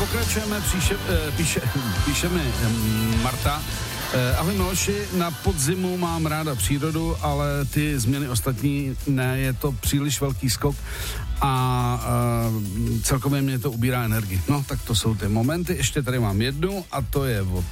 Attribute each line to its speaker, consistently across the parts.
Speaker 1: pokračujeme, píše mi Marta. Ahoj Miloši, na podzimu mám ráda přírodu, ale ty změny ostatní ne, je to příliš velký skok a celkově mě to ubírá energii. No, tak to jsou ty momenty. Ještě tady mám jednu a to je od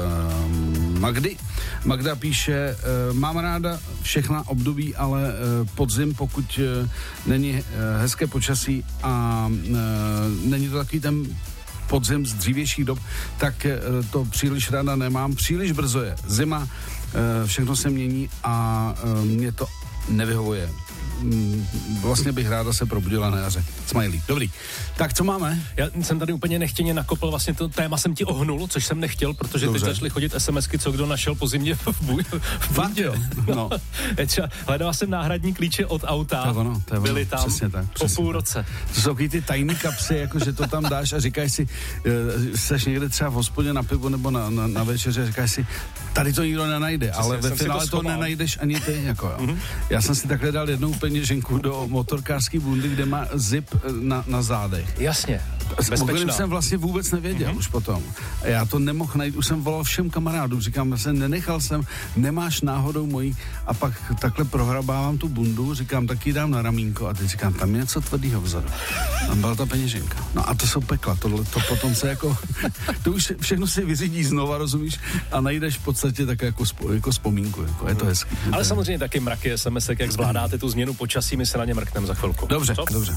Speaker 1: Magdy. Magda píše, mám ráda všechna období, ale podzim, pokud není hezké počasí a není to takový ten podzim z dřívějších dob, tak to příliš ráda nemám. Příliš brzo je zima, všechno se mění a mě to nevyhovuje. Vlastně bych ráda se probudila na jaře. Smiley. Dobrý. Tak co máme?
Speaker 2: Já jsem tady úplně nechtěně nakopl, vlastně to téma jsem ti ohnul, což jsem nechtěl, protože teď začaly chodit SMSky, co kdo našel po zimě v bundě.
Speaker 1: No.
Speaker 2: Hledala jsem náhradní klíče od auta.
Speaker 1: To je ono.
Speaker 2: Byli tam
Speaker 1: tak,
Speaker 2: po půl roce.
Speaker 1: To jsou ty tajný kapsy, jako že to tam dáš a říkáš si, seš někde třeba v hospodě na pivo nebo na večeři a říkáš si, tady to nikdo nenajde, ale ve finále to nenajdeš ani ty. Jako, Já jsem si takhle dal jednou peněženku do motorkářské bundy, kde má zip na zádech.
Speaker 2: Jasně.
Speaker 1: O kterém jsem vlastně vůbec nevěděl už potom. A já to nemohl najít, už jsem volal všem kamarádům, říkám, nenechal jsem, nemáš náhodou mojí, a pak takhle prohrabávám tu bundu, říkám, tak ji dám na ramínko a teď říkám, tam je něco tvrdýho vzadu. Tam byla ta peněženka. No a to jsou pekla, to potom se jako, to už všechno si vyřídí znova, rozumíš, a najdeš v podstatě tak jako vzpomínku, jako je to hezký.
Speaker 2: Ale samozřejmě taky mraky SMSek, jak zvládáte tu změnu počasí, my se na ně mrkneme za chvilku.
Speaker 1: Dobře.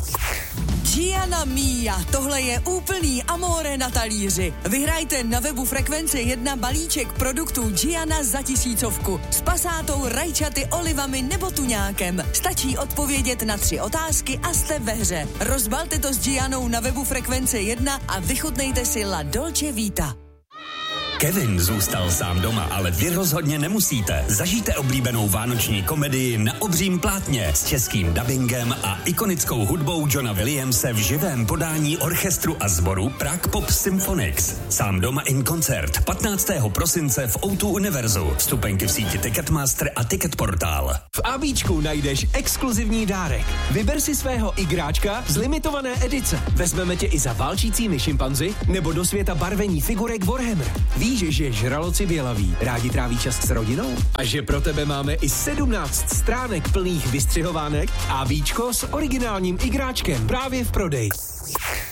Speaker 3: Gianna Mia, tohle je úplný amore na talíři. Vyhrajte na webu Frekvence 1 balíček produktů Gianna za 1000. S pasátou, rajčaty, olivami nebo tuňákem. Stačí odpovědět na 3 otázky a jste ve hře. Rozbalte to s Giannou na webu Frekvence 1 a vychutnejte si La Dolce Vita.
Speaker 4: Kevin zůstal sám doma, ale vy rozhodně nemusíte. Zažijte oblíbenou vánoční komedii na obřím plátně s českým dabingem a ikonickou hudbou Johna Williamse v živém podání orchestru a sboru Prague Pop Symphonics. Sám doma in koncert 15. prosince v O2 Univerzu. Vstupenky v síti Ticketmaster a Ticketportál.
Speaker 5: V ABčku najdeš exkluzivní dárek. Vyber si svého igráčka z limitované edice. Vezmeme tě i za válčícími šimpanzi nebo do světa barvení figurek Warhammer. Víš, že žraloci bělaví rádi tráví čas s rodinou? A že pro tebe máme i 17 stránek plných vystřihovánek a víčko s originálním igráčkem právě v prodeji.